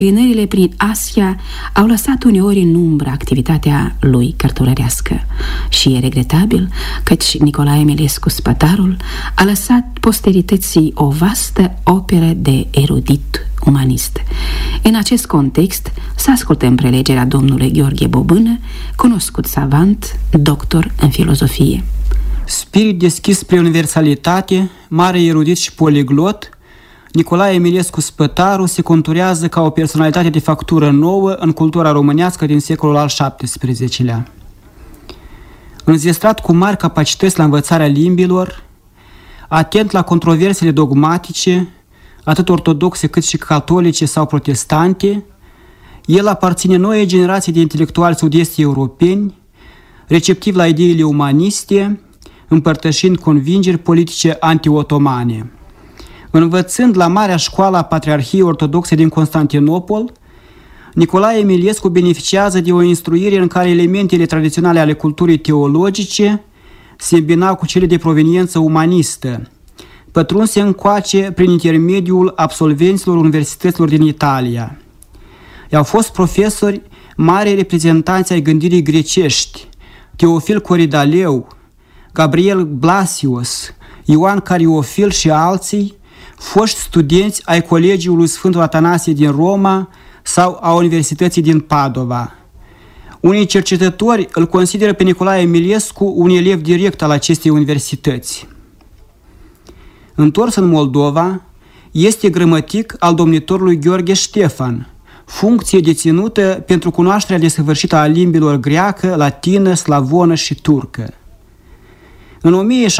Peregrinările prin Asia au lăsat uneori în umbră activitatea lui cărturărească și e regretabil căci Nicolae Eminescu Spătarul a lăsat posterității o vastă operă de erudit umanist. În acest context să ascultăm prelegerea domnului Gheorghe Bobână, cunoscut savant, doctor în filozofie. Spirit deschis spre universalitate, mare erudit și poliglot, Nicolae Eminescu Spătarul se conturează ca o personalitate de factură nouă în cultura românească din secolul al XVII-lea. Înzestrat cu mari capacități la învățarea limbilor, atent la controversele dogmatice, atât ortodoxe cât și catolice sau protestante, el aparține noii generații de intelectuali sud-est europeni, receptiv la ideile umaniste, împărtășind convingeri politice anti-otomane. Învățând la Marea Școală a Patriarhiei Ortodoxe din Constantinopol, Nicolae Eminescu beneficiază de o instruire în care elementele tradiționale ale culturii teologice se îmbinau cu cele de proveniență umanistă, pătrunse încoace prin intermediul absolvenților universităților din Italia. I-au fost profesori mari reprezentanți ai gândirii grecești, Teofil Coridaleu, Gabriel Blasius, Ioan Cariofil și alții, foști studenți ai Colegiului Sfântul Atanasie din Roma sau a Universității din Padova. Unii cercetători îl consideră pe Nicolae Eminescu un elev direct al acestei universități. Întors în Moldova, este grămătic al domnitorului Gheorghe Ștefan, funcție deținută pentru cunoașterea desăvârșită a limbilor greacă, latină, slavonă și turcă. În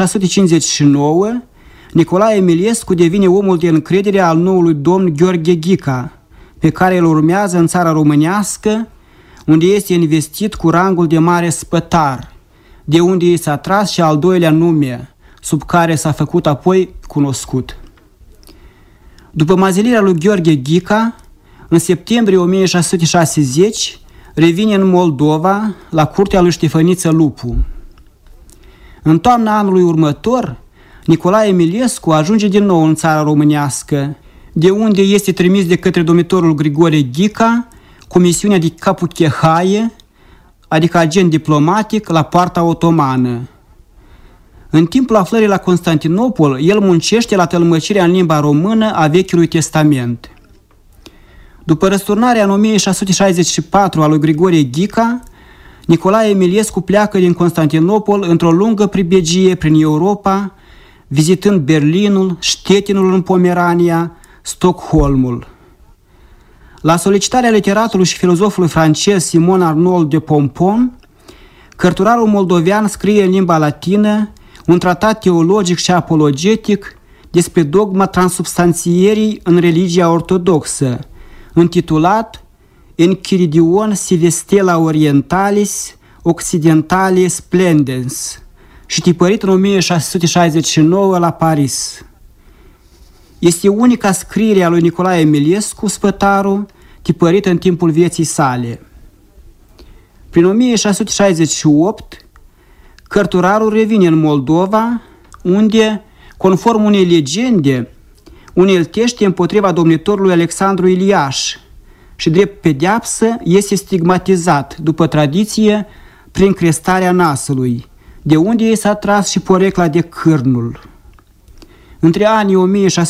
1659, Nicolae Eminescu devine omul de încredere al noului domn Gheorghe Ghica, pe care îl urmează în țara românească, unde este investit cu rangul de mare spătar, de unde i s-a tras și al doilea nume, sub care s-a făcut apoi cunoscut. După mazilirea lui Gheorghe Ghica, în septembrie 1660, revine în Moldova, la curtea lui Ștefăniță Lupu. În toamna anului următor, Nicolae Eminescu ajunge din nou în țara românească, de unde este trimis de către domnitorul Grigore Ghica cu misiunea de capuchehaie, adică agent diplomatic, la poarta otomană. În timpul aflării la Constantinopol, el muncește la tălmăcirea în limba română a Vechiului Testament. După răsturnarea în 1664 a lui Grigore Ghica, Nicolae Eminescu pleacă din Constantinopol într-o lungă pribegie prin Europa, vizitând Berlinul, Stettinul în Pomerania, Stockholmul. La solicitarea literatului și filozofului francez Simon Arnold de Pompon, cărturarul moldovean scrie în limba latină un tratat teologic și apologetic despre dogma transubstanțierii în religia ortodoxă, intitulat Enchiridion sive stella orientalis occidentale splendens și tipărit în 1669 la Paris. Este unica scriere a lui Nicolae Eminescu Spătarul, tipărită în timpul vieții sale. Prin 1668, cărturarul revine în Moldova, unde, conform unei legende, uneltește împotriva domnitorului Alexandru Iliaș și, drept pedeapsă, este stigmatizat, după tradiție, prin crestarea nasului, de unde i s-a tras și porecla de cârnul. Între anii 1669-1671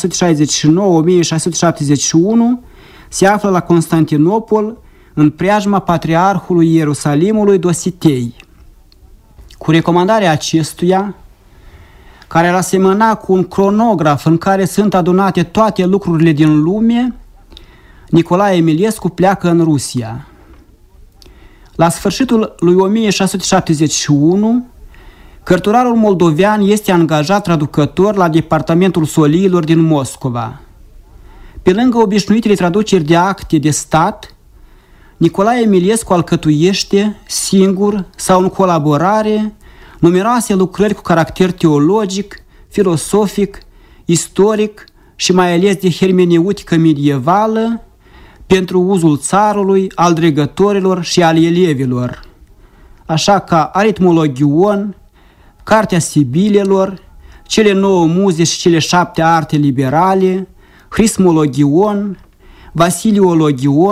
se află la Constantinopol, în preajma patriarhului Ierusalimului Dositei. Cu recomandarea acestuia, care ar asemăna cu un cronograf în care sunt adunate toate lucrurile din lume, Nicolae Eminescu pleacă în Rusia. La sfârșitul lui 1671, cărturarul moldovean este angajat traducător la Departamentul Soliilor din Moscova. Pe lângă obișnuitele traduceri de acte de stat, Nicolae Eminescu alcătuiește, singur sau în colaborare, numeroase lucrări cu caracter teologic, filosofic, istoric și mai ales de hermeneutică medievală pentru uzul țarului, al dregătorilor și al elevilor, așa ca Aritmologion, Cartea Sibilelor, cele 9 muze și cele 7 arte liberale, Hrismologion, Vasiliu Logion,